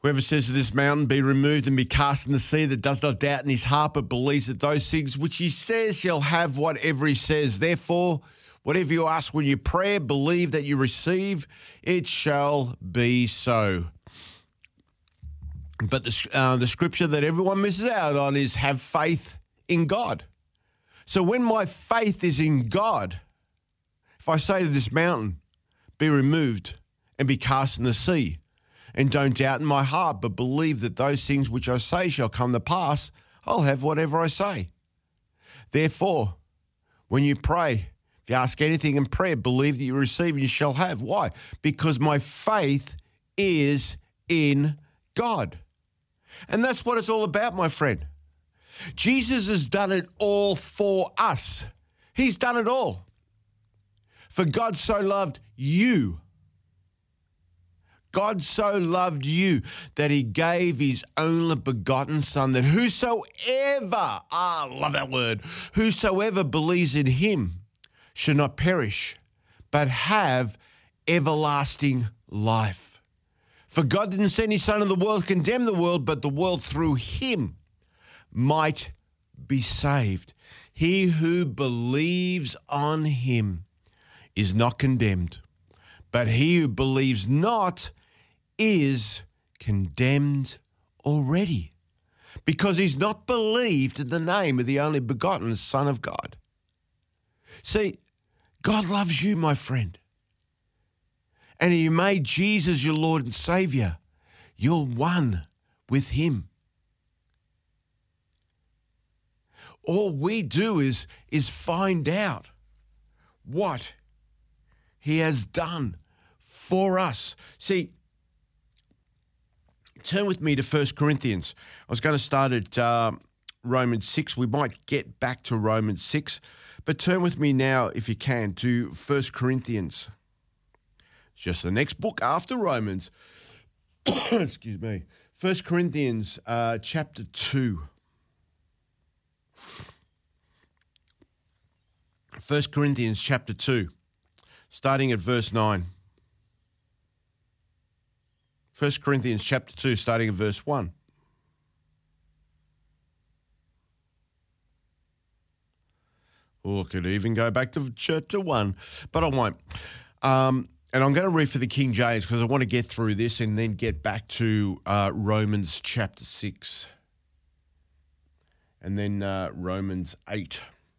Whoever says to this mountain, be removed and be cast in the sea, that does not doubt in his heart, but believes that those things which he says shall have whatever he says. Therefore, whatever you ask when you pray, believe that you receive, it shall be so. But the scripture that everyone misses out on is have faith in God. So when my faith is in God, if I say to this mountain, be removed and be cast in the sea, and don't doubt in my heart, but believe that those things which I say shall come to pass, I'll have whatever I say. Therefore, when you pray, if you ask anything in prayer, believe that you receive and you shall have. Why? Because my faith is in God. And that's what it's all about, my friend. Jesus has done it all for us. He's done it all. For God so loved you. God so loved you that he gave his only begotten Son, that whosoever, I love that word, whosoever believes in him should not perish, but have everlasting life. For God didn't send his Son into the world to condemn the world, but the world through him might be saved. He who believes on him is not condemned, but he who believes not is condemned already, because he's not believed in the name of the only begotten Son of God. See, God loves you, my friend. And he made Jesus your Lord and Savior. You're one with him. All we do is find out what he has done for us. See, turn with me to 1 Corinthians. I was going to start at Romans 6. We might get back to Romans 6, but turn with me now, if you can, to 1 Corinthians. It's just the next book after Romans. Excuse me. 1 Corinthians chapter 2. 1 Corinthians chapter 2, starting at verse 9. 1 Corinthians chapter 2, starting at verse 1. Or could even go back to chapter 1, but I won't. And I'm going to read for the King James because I want to get through this and then get back to Romans chapter 6. And then Romans 8.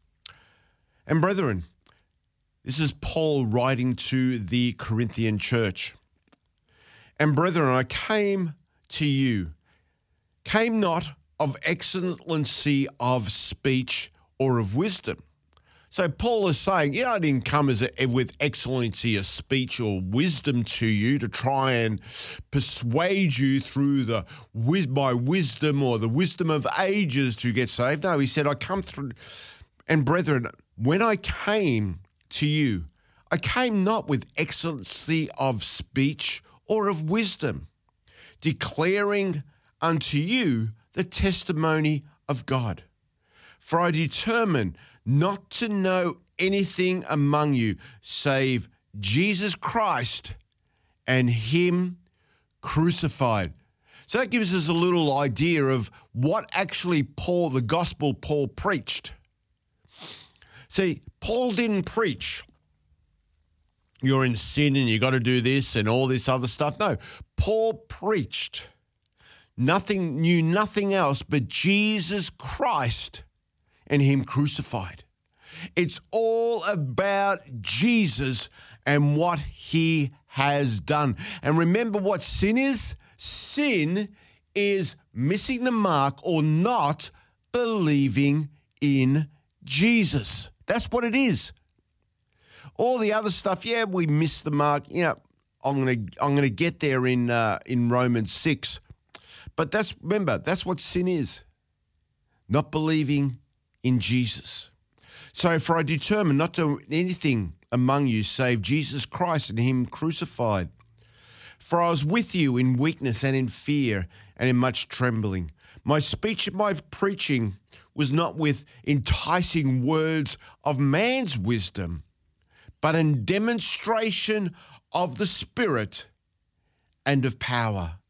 And brethren, this is Paul writing to the Corinthian church. And brethren, I came to you, came not of excellency of speech or of wisdom. So Paul is saying, I didn't come with excellency of speech or wisdom to you to try and persuade you through my wisdom or the wisdom of ages to get saved. No, he said, I come through. And brethren, when I came to you, I came not with excellency of speech or of wisdom, declaring unto you the testimony of God. For I determined not to know anything among you save Jesus Christ and him crucified. So that gives us a little idea of what actually the gospel Paul preached. See, Paul didn't preach, you're in sin and you got to do this and all this other stuff. No, Paul preached knew nothing else but Jesus Christ and him crucified. It's all about Jesus and what he has done. And remember what sin is? Sin is missing the mark or not believing in Jesus. That's what it is. All the other stuff, we miss the mark. I'm gonna get there in Romans 6. But remember, that's what sin is. Not believing in Jesus. So for I determined not to anything among you save Jesus Christ and him crucified. For I was with you in weakness and in fear and in much trembling. My speech and my preaching was not with enticing words of man's wisdom, but in demonstration of the Spirit and of power,